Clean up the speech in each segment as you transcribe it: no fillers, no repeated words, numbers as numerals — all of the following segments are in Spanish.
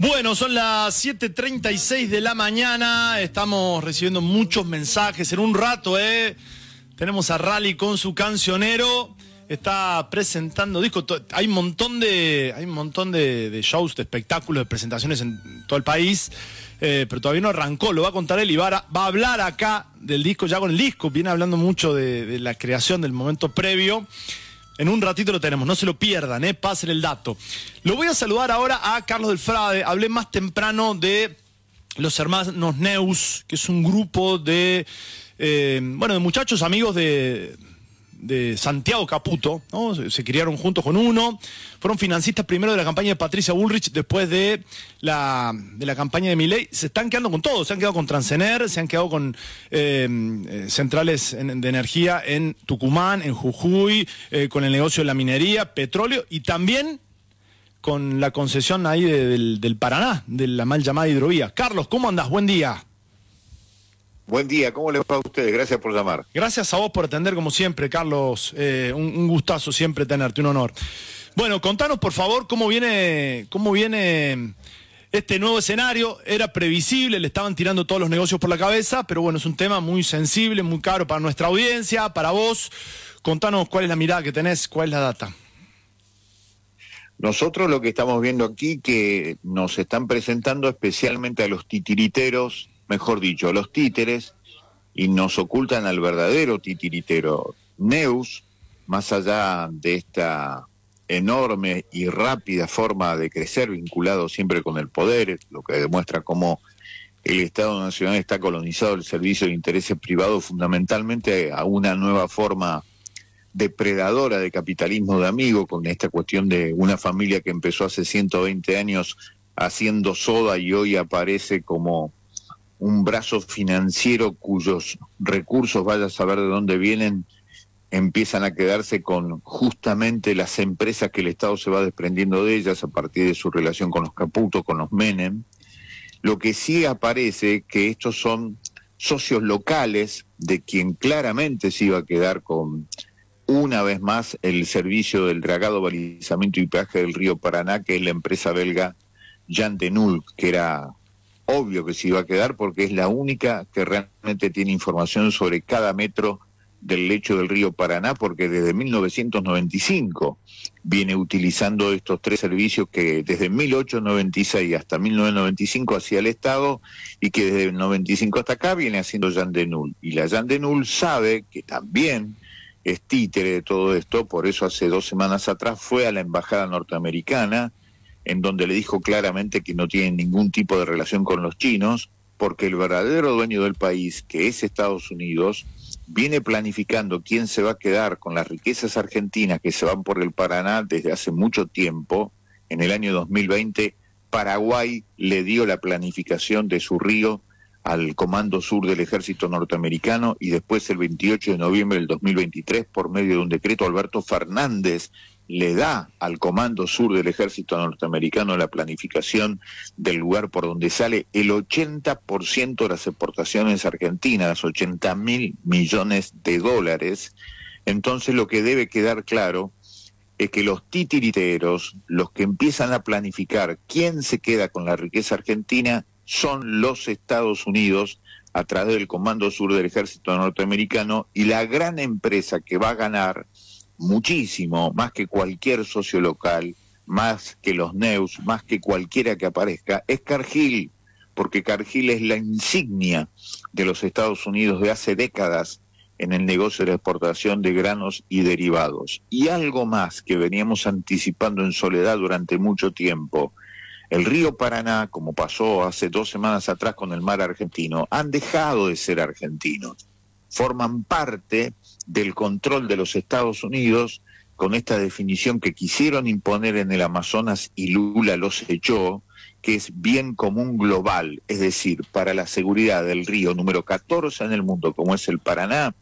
Bueno, son las 7:36 de la mañana, estamos recibiendo muchos mensajes. En un rato, tenemos a Rally con su cancionero, está presentando discos. Hay un montón de shows, de espectáculos, de presentaciones en todo el país, pero todavía no arrancó, lo va a contar él y va a hablar acá del disco, ya con el disco. Viene hablando mucho de la creación, del momento previo. En un ratito lo tenemos, no se lo pierdan, pasen el dato. Lo voy a saludar ahora a Carlos del Frade. Hablé más temprano de los hermanos Neus, que es un grupo de muchachos amigos de Santiago Caputo, ¿no? Se criaron juntos con uno, fueron financistas primero de la campaña de Patricia Bullrich, después de la campaña de Milei. Se están quedando con todo, se han quedado con Transener, se han quedado con centrales de energía en Tucumán, en Jujuy, con el negocio de la minería, petróleo, y también con la concesión ahí del Paraná, de la mal llamada hidrovía. Carlos, ¿cómo andás? Buen día. Buen día, ¿cómo les va a ustedes? Gracias por llamar. Gracias a vos por atender como siempre, Carlos. Un gustazo siempre tenerte, un honor. Bueno, contanos por favor cómo viene este nuevo escenario. Era previsible, le estaban tirando todos los negocios por la cabeza, pero bueno, es un tema muy sensible, muy caro para nuestra audiencia, para vos. Contanos cuál es la mirada que tenés, cuál es la data. Nosotros lo que estamos viendo aquí, que nos están presentando especialmente a los titiriteros, mejor dicho, a los títeres, y nos ocultan al verdadero titiritero. Neus, más allá de esta enorme y rápida forma de crecer, vinculado siempre con el poder, lo que demuestra cómo el Estado Nacional está colonizado el servicio de intereses privados, fundamentalmente a una nueva forma depredadora de capitalismo de amigo, con esta cuestión de una familia que empezó hace 120 años haciendo soda y hoy aparece como un brazo financiero cuyos recursos, vaya a saber de dónde vienen, empiezan a quedarse con justamente las empresas que el Estado se va desprendiendo de ellas a partir de su relación con los Caputo, con los Menem. Lo que sí aparece que estos son socios locales de quien claramente se iba a quedar con, una vez más, el servicio del dragado, balizamiento y peaje del río Paraná, que es la empresa belga Jan de Nul, que era obvio que se iba a quedar porque es la única que realmente tiene información sobre cada metro del lecho del río Paraná, porque desde 1995 viene utilizando estos tres servicios que desde 1896 hasta 1995 hacía el Estado y que desde el 95 hasta acá viene haciendo Jan de Nul. Y la Jan de Nul sabe que también es títere de todo esto, por eso hace 2 semanas atrás fue a la embajada norteamericana, en donde le dijo claramente que no tiene ningún tipo de relación con los chinos, porque el verdadero dueño del país, que es Estados Unidos, viene planificando quién se va a quedar con las riquezas argentinas que se van por el Paraná desde hace mucho tiempo. En el año 2020, Paraguay le dio la planificación de su río al Comando Sur del Ejército Norteamericano, y después el 28 de noviembre del 2023, por medio de un decreto, Alberto Fernández le da al Comando Sur del Ejército Norteamericano la planificación del lugar por donde sale el 80% de las exportaciones argentinas, 80.000 millones de dólares. Entonces lo que debe quedar claro es que los titiriteros, los que empiezan a planificar quién se queda con la riqueza argentina, son los Estados Unidos a través del Comando Sur del Ejército Norteamericano, y la gran empresa que va a ganar muchísimo, más que cualquier socio local, más que los Neus, más que cualquiera que aparezca, es Cargill, porque Cargill es la insignia de los Estados Unidos de hace décadas en el negocio de la exportación de granos y derivados. Y algo más que veníamos anticipando en soledad durante mucho tiempo: el río Paraná, como pasó hace 2 semanas atrás con el mar argentino, han dejado de ser argentinos, forman parte del control de los Estados Unidos, con esta definición que quisieron imponer en el Amazonas y Lula los echó, que es bien común global, es decir, para la seguridad del río número 14 en el mundo, como es el Paraná,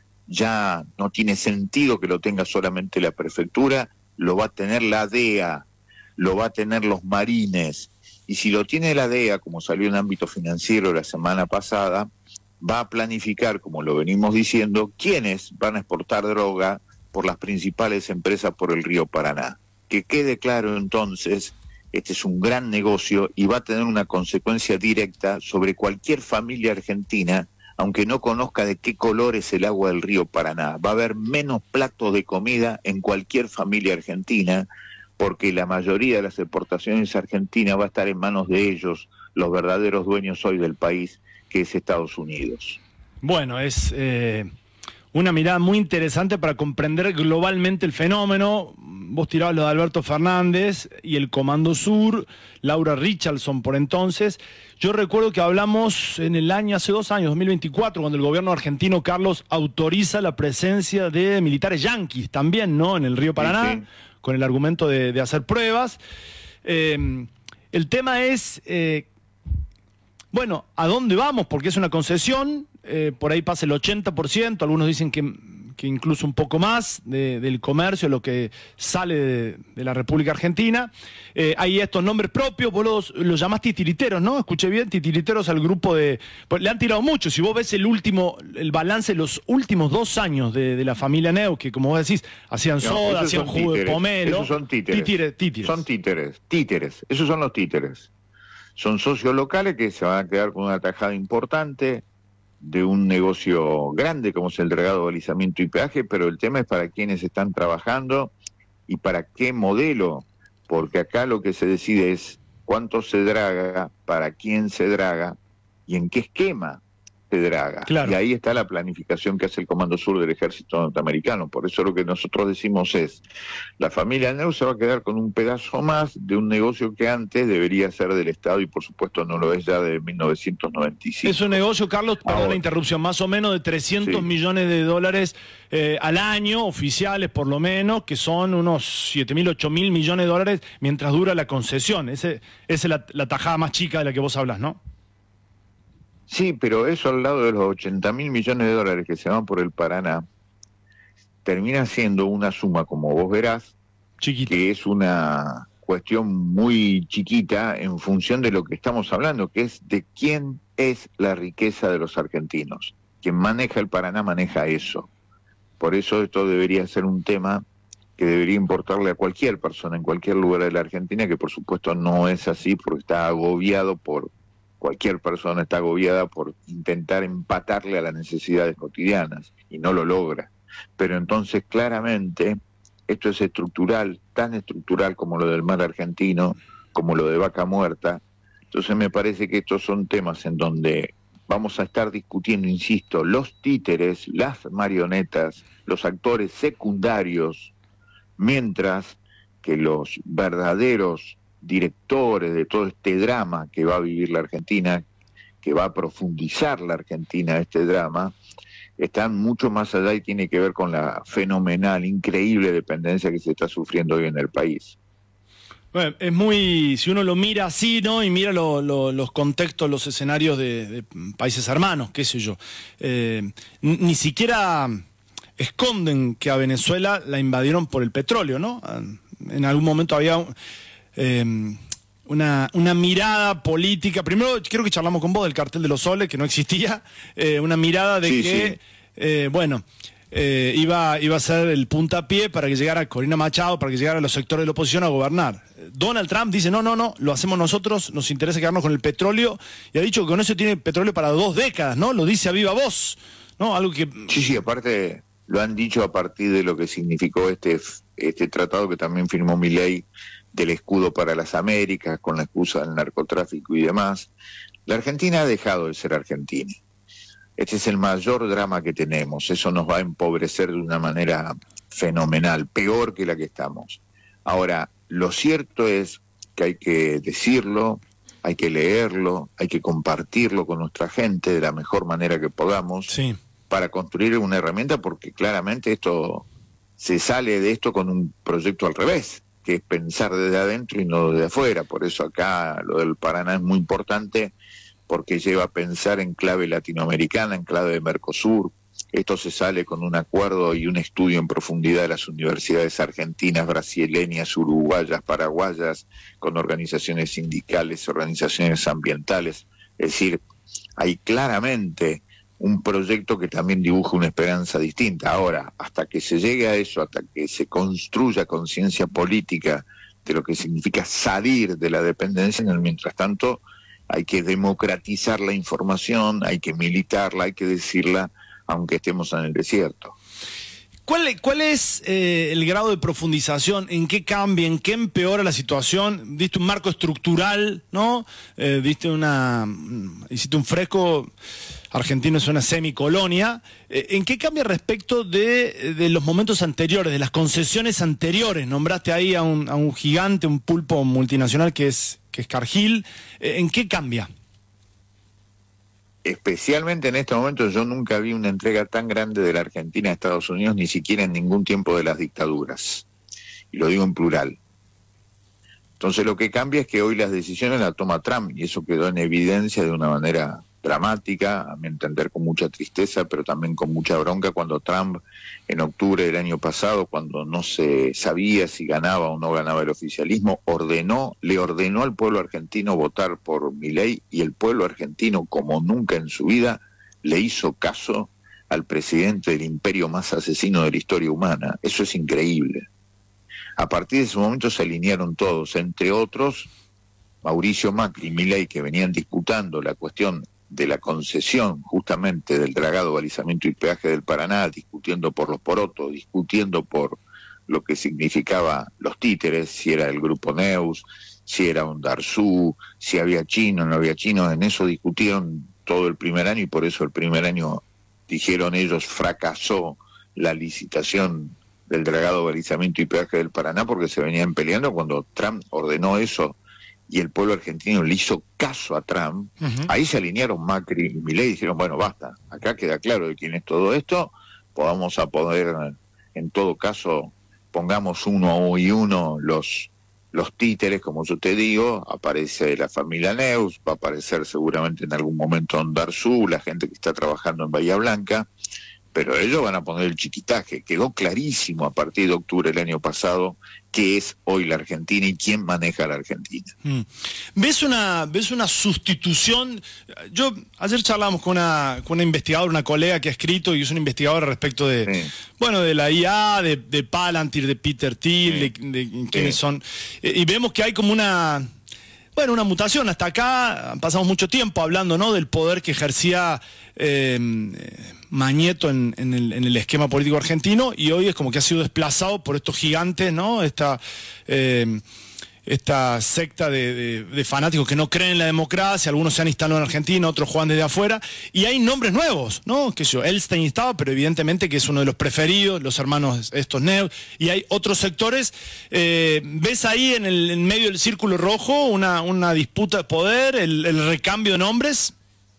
ya no tiene sentido que lo tenga solamente la prefectura, lo va a tener la DEA, lo va a tener los marines, y si lo tiene la DEA, como salió en ámbito financiero la semana pasada, va a planificar, como lo venimos diciendo, quiénes van a exportar droga por las principales empresas por el río Paraná. Que quede claro entonces Este es un gran negocio y va a tener una consecuencia directa sobre cualquier familia argentina, aunque no conozca de qué color es el agua del río Paraná. Va a haber menos platos de comida en cualquier familia argentina, porque la mayoría de las exportaciones argentinas va a estar en manos de ellos, los verdaderos dueños hoy del país, que es Estados Unidos. Bueno, es una mirada muy interesante para comprender globalmente el fenómeno. Vos tirabas lo de Alberto Fernández y el Comando Sur, Laura Richardson por entonces. Yo recuerdo que hablamos en el año, hace 2 años, 2024, cuando el gobierno argentino, Carlos, autoriza la presencia de militares yanquis también, ¿no?, en el río Paraná, sí, sí, con el argumento de hacer pruebas. El tema es, bueno, ¿a dónde vamos? Porque es una concesión, por ahí pasa el 80%, algunos dicen que incluso un poco más del comercio, lo que sale de la República Argentina. Hay estos nombres propios, vos los llamás titiriteros, ¿no? Escuché bien, titiriteros al grupo de... Pues le han tirado mucho. Si vos ves el balance de los últimos 2 años de la familia Neu, que como vos decís, hacían soda, hacían jugo de pomelo. Esos son títeres. Son títeres. Esos son los títeres. Son socios locales que se van a quedar con una tajada importante de un negocio grande como es el dragado, balizamiento y peaje, pero el tema es para quiénes están trabajando y para qué modelo, porque acá lo que se decide es cuánto se draga, para quién se draga y en qué esquema se draga. Claro. Y ahí está la planificación que hace el Comando Sur del Ejército Norteamericano. Por eso lo que nosotros decimos es, la familia Neu se va a quedar con un pedazo más de un negocio que antes debería ser del Estado y por supuesto no lo es ya de 1995. Es un negocio, Carlos, perdón la interrupción, más o menos de 300 millones de dólares al año, oficiales por lo menos, que son unos 7.000, 8.000 millones de dólares mientras dura la concesión. Esa es la tajada más chica de la que vos hablas, ¿no? Sí, pero eso al lado de los 80.000 millones de dólares que se van por el Paraná, termina siendo una suma, como vos verás, chiquita, que es una cuestión muy chiquita en función de lo que estamos hablando, que es de quién es la riqueza de los argentinos. Quien maneja el Paraná maneja eso. Por eso esto debería ser un tema que debería importarle a cualquier persona en cualquier lugar de la Argentina, que por supuesto no es así, porque está agobiado por... Cualquier persona está agobiada por intentar empatarle a las necesidades cotidianas y no lo logra. Pero entonces claramente esto es estructural, tan estructural como lo del mar argentino, como lo de Vaca Muerta. Entonces me parece que estos son temas en donde vamos a estar discutiendo, insisto, los títeres, las marionetas, los actores secundarios, mientras que los verdaderos directores de todo este drama que va a vivir la Argentina, que va a profundizar la Argentina este drama, están mucho más allá y tiene que ver con la fenomenal, increíble dependencia que se está sufriendo hoy en el país. Bueno, es muy, si uno lo mira así, ¿no? Y mira los contextos, los escenarios de países hermanos, qué sé yo, ni siquiera esconden que a Venezuela la invadieron por el petróleo, ¿no? En algún momento había... una mirada política. Primero creo que charlamos con vos del cartel de los soles, que no existía, una mirada de iba a ser el puntapié para que llegara Corina Machado, para que llegara los sectores de la oposición a gobernar. Donald Trump dice no, lo hacemos nosotros, nos interesa quedarnos con el petróleo, y ha dicho que con eso tiene petróleo para 2 décadas, ¿no? Lo dice a viva voz, ¿no? Algo que... Sí, aparte lo han dicho a partir de lo que significó este tratado que también firmó Milei, del escudo para las Américas, con la excusa del narcotráfico y demás. La Argentina ha dejado de ser Argentina. Este es el mayor drama que tenemos. Eso nos va a empobrecer de una manera fenomenal, peor que la que estamos. Ahora, lo cierto es que hay que decirlo, hay que leerlo, hay que compartirlo con nuestra gente de la mejor manera que podamos, sí, para construir una herramienta, porque claramente esto se sale de esto con un proyecto al revés, que es pensar desde adentro y no desde afuera. Por eso acá lo del Paraná es muy importante, porque lleva a pensar en clave latinoamericana, en clave de Mercosur. Esto se sale con un acuerdo y un estudio en profundidad de las universidades argentinas, brasileñas, uruguayas, paraguayas, con organizaciones sindicales, organizaciones ambientales. Es decir, hay claramente un proyecto que también dibuja una esperanza distinta. Ahora, hasta que se llegue a eso, hasta que se construya conciencia política de lo que significa salir de la dependencia. En el mientras tanto hay que democratizar la información, hay que militarla, hay que decirla aunque estemos en el desierto. ¿Cuál es el grado de profundización? ¿En qué cambia? ¿En qué empeora la situación? Diste un marco estructural, ¿no? Hiciste un fresco. Argentina es una semicolonia. ¿En qué cambia respecto de los momentos anteriores, de las concesiones anteriores? Nombraste ahí a un gigante, un pulpo multinacional que es Cargill. ¿En qué cambia? Especialmente en este momento yo nunca vi una entrega tan grande de la Argentina a Estados Unidos, ni siquiera en ningún tiempo de las dictaduras. Y lo digo en plural. Entonces lo que cambia es que hoy las decisiones las toma Trump, y eso quedó en evidencia de una manera dramática, a mi entender con mucha tristeza, pero también con mucha bronca, cuando Trump en octubre del año pasado, cuando no se sabía si ganaba o no ganaba el oficialismo, le ordenó al pueblo argentino votar por Milei, y el pueblo argentino, como nunca en su vida, le hizo caso al presidente del imperio más asesino de la historia humana. Eso es increíble. A partir de ese momento se alinearon todos, entre otros Mauricio Macri y Milei, que venían disputando la cuestión de la concesión justamente del dragado, balizamiento y peaje del Paraná, discutiendo por los porotos, discutiendo por lo que significaba los títeres, si era el grupo Neus, si era un Darzú, si había chino, no había chino. En eso discutieron todo el primer año, y por eso el primer año, dijeron ellos, fracasó la licitación del dragado, balizamiento y peaje del Paraná, porque se venían peleando. Cuando Trump ordenó eso y el pueblo argentino le hizo caso a Trump, ahí se alinearon Macri y Milei y dijeron, bueno, basta, acá queda claro de quién es todo esto, vamos a poder, en todo caso, pongamos uno y uno los títeres, como yo te digo, aparece la familia Neus, va a aparecer seguramente en algún momento en Darzú, la gente que está trabajando en Bahía Blanca, pero ellos van a poner el chiquitaje. Quedó clarísimo a partir de octubre del año pasado qué es hoy la Argentina y quién maneja la Argentina. ¿Ves una sustitución? Ayer charlamos con una investigadora, una colega que ha escrito y es una investigadora respecto de, de la IA, de Palantir, de Peter Thiel, de quiénes son, y vemos que hay como una mutación. Hasta acá pasamos mucho tiempo hablando, ¿no?, del poder que ejercía Mañeto en el esquema político argentino, y hoy es como que ha sido desplazado por estos gigantes, ¿no? Esta secta de fanáticos que no creen en la democracia. Algunos se han instalado en Argentina, otros juegan desde afuera, y hay nombres nuevos, ¿no? Que yo, Elstein estaba, pero evidentemente que es uno de los preferidos, los hermanos estos Neus, y hay otros sectores. ¿Ves ahí en medio del círculo rojo una disputa de poder, el recambio de nombres?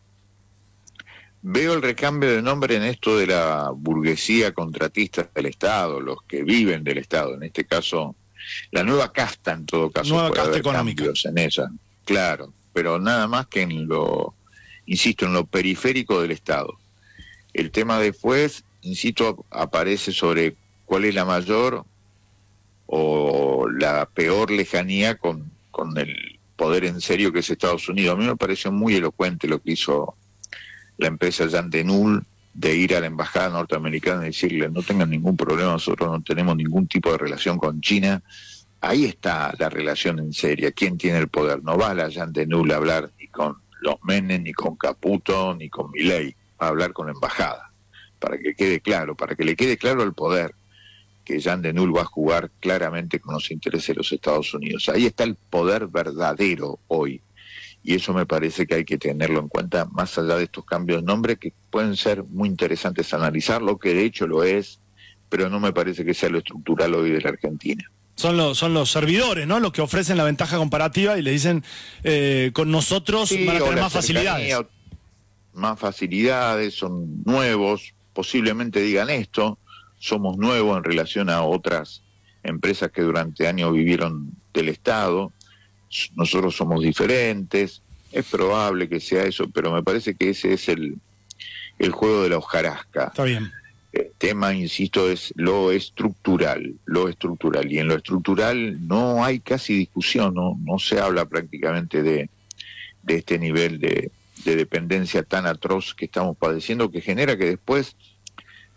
Veo el recambio de nombre en esto de la burguesía contratista del Estado, los que viven del Estado, en este caso la nueva casta, en todo caso, nueva casta económica en ella, claro, pero nada más que en lo periférico del Estado. El tema después, insisto, aparece sobre cuál es la mayor o la peor lejanía con el poder en serio que es Estados Unidos. A mí me pareció muy elocuente lo que hizo la empresa Jan de Null, de ir a la embajada norteamericana y decirle, no tengan ningún problema, nosotros no tenemos ningún tipo de relación con China. Ahí está la relación en serio. ¿Quién tiene el poder? No va a la Jan de Null a hablar ni con los Menem, ni con Caputo, ni con Milei, va a hablar con la embajada, para que quede claro, para que le quede claro al poder que Jan de Null va a jugar claramente con los intereses de los Estados Unidos. Ahí está el poder verdadero hoy. Y eso me parece que hay que tenerlo en cuenta, más allá de estos cambios de nombre, que pueden ser muy interesantes analizarlo, que de hecho lo es, pero no me parece que sea lo estructural hoy de la Argentina. Son los servidores, ¿no?, los que ofrecen la ventaja comparativa y le dicen, con nosotros van a tener más facilidades. Más facilidades, son nuevos, posiblemente digan esto, somos nuevos en relación a otras empresas que durante años vivieron del Estado. Nosotros somos diferentes, es probable que sea eso, pero me parece que ese es el juego de la hojarasca. Está bien. El tema, insisto, es lo estructural, y en lo estructural no hay casi discusión, no se habla prácticamente de este nivel de dependencia tan atroz que estamos padeciendo, que genera que después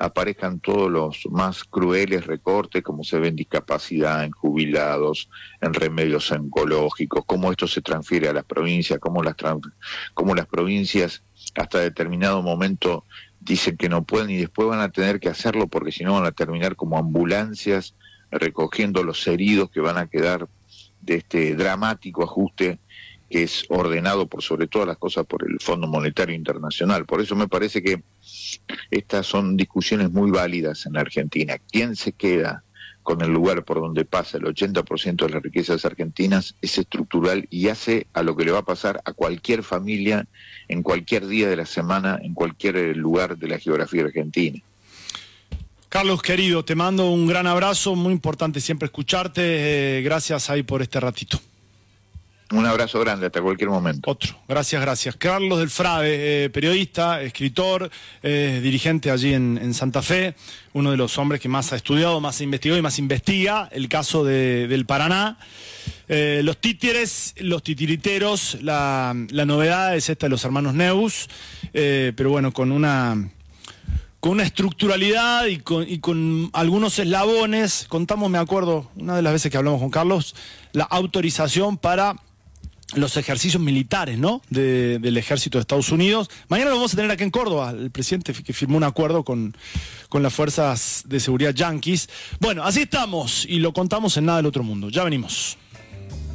aparezcan todos los más crueles recortes, como se ve en discapacidad, en jubilados, en remedios oncológicos, cómo esto se transfiere a las provincias, cómo las provincias hasta determinado momento dicen que no pueden y después van a tener que hacerlo porque si no van a terminar como ambulancias recogiendo los heridos que van a quedar de este dramático ajuste que es ordenado por sobre todas las cosas por el Fondo Monetario Internacional. Por eso me parece que estas son discusiones muy válidas en la Argentina. ¿Quién se queda con el lugar por donde pasa el 80% de las riquezas argentinas? Es estructural y hace a lo que le va a pasar a cualquier familia, en cualquier día de la semana, en cualquier lugar de la geografía argentina. Carlos, querido, te mando un gran abrazo, muy importante siempre escucharte, gracias ahí por este ratito. Un abrazo grande, hasta cualquier momento. Otro, gracias. Carlos del Frade, periodista, escritor, dirigente allí en Santa Fe, uno de los hombres que más ha estudiado, más ha investigado y más investiga el caso del Paraná. Los títeres, los titiriteros, la novedad es esta de los hermanos Neus, pero bueno, con una estructuralidad y con algunos eslabones. Contamos, me acuerdo, una de las veces que hablamos con Carlos, la autorización para los ejercicios militares, ¿no? Del ejército de Estados Unidos. Mañana lo vamos a tener aquí en Córdoba, el presidente que firmó un acuerdo con las fuerzas de seguridad yanquis. Bueno, así estamos y lo contamos en Nada del Otro Mundo. Ya venimos.